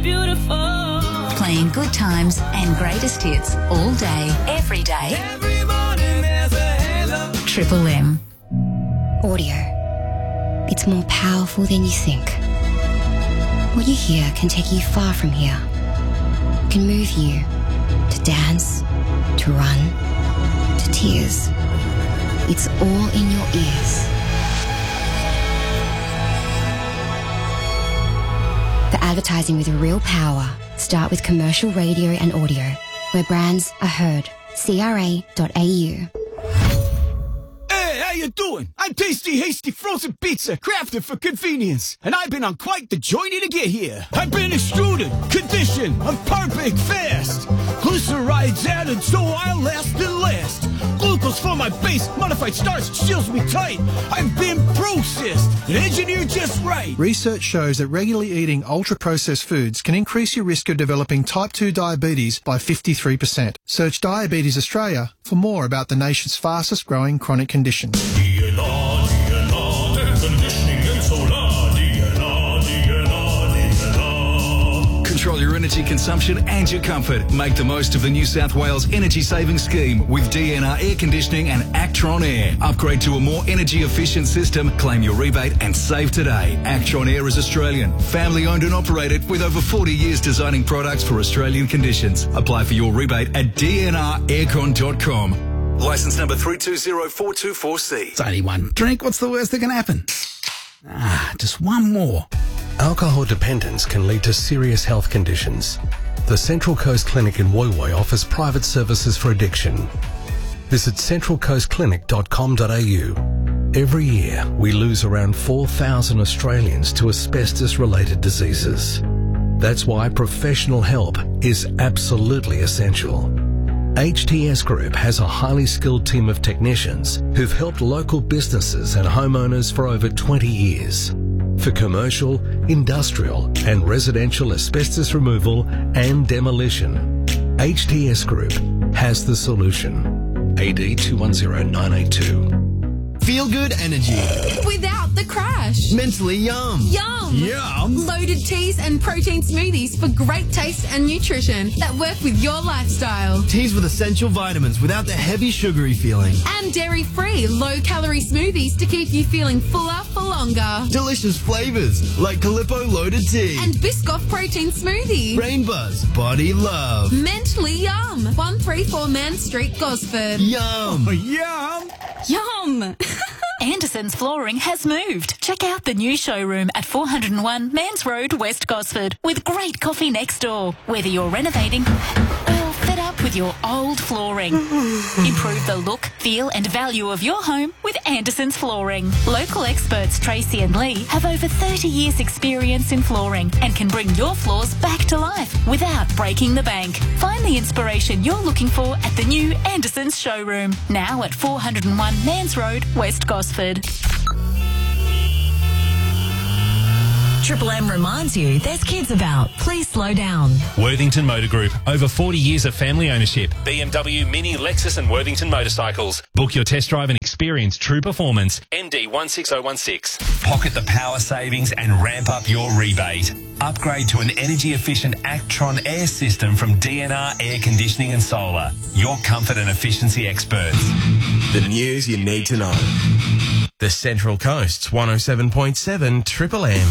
beautiful. Playing good times and greatest hits all day, every day. Every morning there's a halo. Triple M. Audio. It's more powerful than you think. What you hear can take you far from here. It can move you to dance, to run, to tears. It's all in your ears. For advertising with real power, start with commercial radio and audio, where brands are heard. CRA.au. Hey, how you doing? I'm Tasty Hasty Frozen Pizza, crafted for convenience. And I've been on quite the journey to get here. I've been extruded, conditioned, I'm perfect fast. Glycerides added so I'll last and last. Glucose for my base, modified starch seals me tight. I've been processed and engineered just right. Research shows that regularly eating ultra-processed foods can increase your risk of developing type 2 diabetes by 53%. Search Diabetes Australia for more about the nation's fastest growing chronic condition. Control your energy consumption and your comfort. Make the most of the New South Wales Energy Saving Scheme with DNR Air Conditioning and Actron Air. Upgrade to a more energy efficient system, claim your rebate and save today. Actron Air is Australian, family owned and operated with over 40 years designing products for Australian conditions. Apply for your rebate at dnraircon.com. Licence number 320424C. It's only one drink. What's the worst that can happen? Just one more. Alcohol dependence can lead to serious health conditions. The Central Coast Clinic in Woy Woy offers private services for addiction. Visit centralcoastclinic.com.au. Every year, we lose around 4,000 Australians to asbestos-related diseases. That's why professional help is absolutely essential. HTS Group has a highly skilled team of technicians who've helped local businesses and homeowners for over 20 years. For commercial, industrial and residential asbestos removal and demolition, HTS Group has the solution. AD 210982. Feel good energy. Without the crash. Mentally yum. Yum. Yum. Loaded teas and protein smoothies for great taste and nutrition that work with your lifestyle. Teas with essential vitamins without the heavy sugary feeling. And dairy-free, low-calorie smoothies to keep you feeling fuller for longer. Delicious flavours like Calippo Loaded Tea. And Biscoff Protein Smoothie. Brain Buzz Body Love. Mentally Yum. 134 Man Street, Gosford. Yum. Yum. Yum. Anderson's Flooring has moved. Check out the new showroom at 401 Mans Road, West Gosford, with great coffee next door. Whether you're renovating or fed up with your old flooring, improve the look, feel and value of your home with Anderson's Flooring. Local experts Tracy and Lee have over 30 years experience in flooring and can bring your floors back to life without breaking the bank. Find the inspiration you're looking for at the new Anderson's showroom, now at 401 Mans Road, West Gosford. Triple M reminds you there's kids about. Please slow down. Worthington Motor Group. Over 40 years of family ownership. BMW, Mini, Lexus and Worthington Motorcycles. Book your test drive and experience true performance. MD 16016. Pocket the power savings and ramp up your rebate. Upgrade to an energy-efficient Actron Air system from DNR Air Conditioning and Solar. Your comfort and efficiency experts. The news you need to know. The Central Coast's 107.7 Triple M.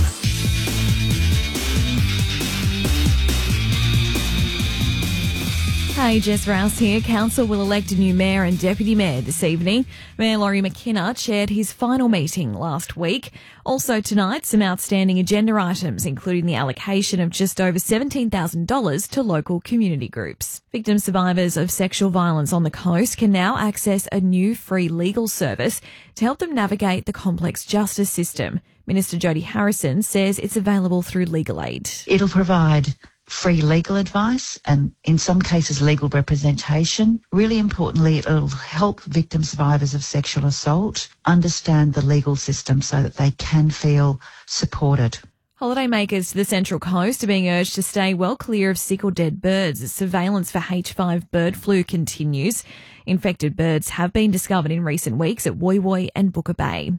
Hey, Jess Rouse here. Council will elect a new mayor and deputy mayor this evening. Mayor Laurie McKenna chaired his final meeting last week. Also tonight, some outstanding agenda items, including the allocation of just over $17,000 to local community groups. Victim survivors of sexual violence on the coast can now access a new free legal service to help them navigate the complex justice system. Minister Jody Harrison says it's available through Legal Aid. It'll provide free legal advice and, in some cases, legal representation. Really importantly, it'll help victim survivors of sexual assault understand the legal system so that they can feel supported. Holidaymakers to the Central Coast are being urged to stay well clear of sick or dead birds as surveillance for H5 bird flu continues. Infected birds have been discovered in recent weeks at Woy Woy and Booker Bay.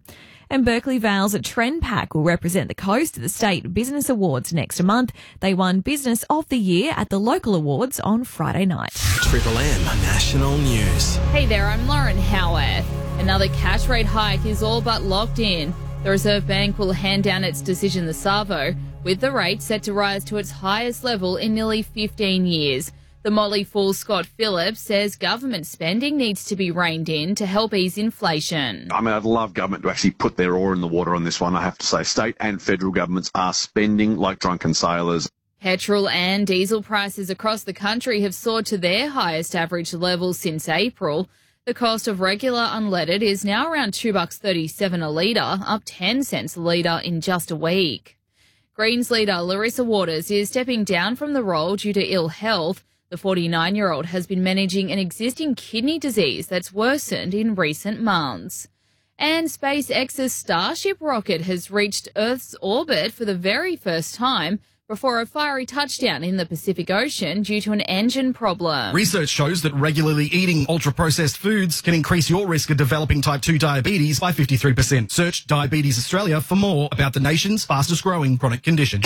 And Berkeley Vale's Trend Pack will represent the coast at the State Business Awards next month. They won Business of the Year at the local awards on Friday night. Triple M National News. Hey there, I'm Lauren Howarth. Another cash rate hike is all but locked in. The Reserve Bank will hand down its decision this Savo, with the rate set to rise to its highest level in nearly 15 years. The Motley Fool's Scott Phillips says government spending needs to be reined in to help ease inflation. I mean, I'd love government to actually put their oar in the water on this one. I have to say, state and federal governments are spending like drunken sailors. Petrol and diesel prices across the country have soared to their highest average level since April. The cost of regular unleaded is now around $2.37 a litre, up 10 cents a litre in just a week. Greens leader Larissa Waters is stepping down from the role due to ill health. The 49-year-old has been managing an existing kidney disease that's worsened in recent months. And SpaceX's Starship rocket has reached Earth's orbit for the very first time before a fiery touchdown in the Pacific Ocean due to an engine problem. Research shows that regularly eating ultra-processed foods can increase your risk of developing type 2 diabetes by 53%. Search Diabetes Australia for more about the nation's fastest-growing chronic condition.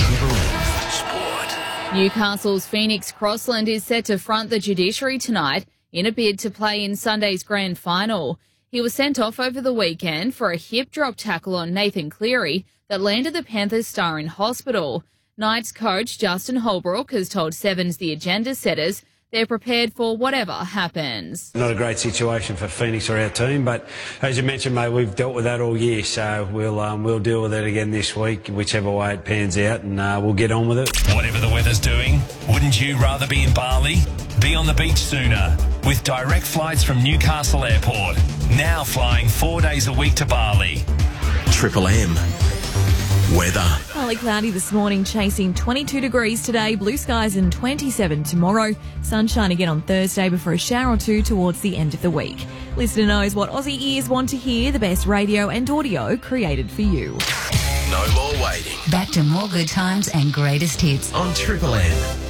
Newcastle's Phoenix Crossland is set to front the judiciary tonight in a bid to play in Sunday's grand final. He was sent off over the weekend for a hip drop tackle on Nathan Cleary that landed the Panthers star in hospital. Knights coach Justin Holbrook has told Sevens the agenda setters they're prepared for whatever happens. Not a great situation for Phoenix or our team, but as you mentioned, mate, we've dealt with that all year, so we'll deal with it again this week, whichever way it pans out, and we'll get on with it. Whatever the weather's doing, wouldn't you rather be in Bali? Be on the beach sooner with direct flights from Newcastle Airport. Now flying 4 days a week to Bali. Triple M weather. Partly cloudy this morning, chasing 22 degrees today, blue skies and 27 tomorrow. Sunshine again on Thursday before a shower or two towards the end of the week. Listener knows what Aussie ears want to hear, the best radio and audio created for you. No more waiting. Back to more good times and greatest hits on Triple M.